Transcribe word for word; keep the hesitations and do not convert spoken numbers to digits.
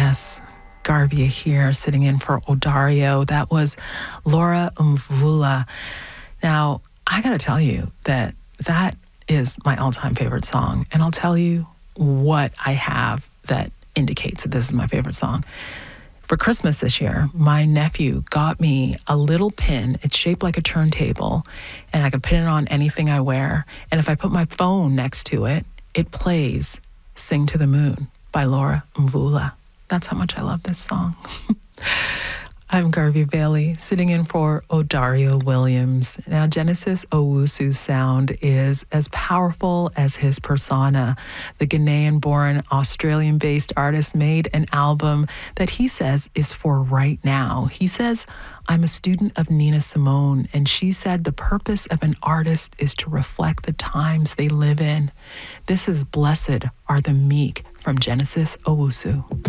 Yes, Garvey here, sitting in for Odario. That was Laura Mvula. Now, I got to tell you that that is my all-time favorite song, and I'll tell you what I have that indicates that this is my favorite song. For Christmas this year, my nephew got me a little pin. It's shaped like a turntable, and I can pin it on anything I wear. And if I put my phone next to it, it plays Sing to the Moon by Laura Mvula. That's how much I love this song. I'm Garvey Bailey, sitting in for Odario Williams. Now, Genesis Owusu's sound is as powerful as his persona. The Ghanaian-born, Australian-based artist made an album that he says is for right now. He says, I'm a student of Nina Simone, and she said the purpose of an artist is to reflect the times they live in. This is Blessed Are the Meek from Genesis Owusu.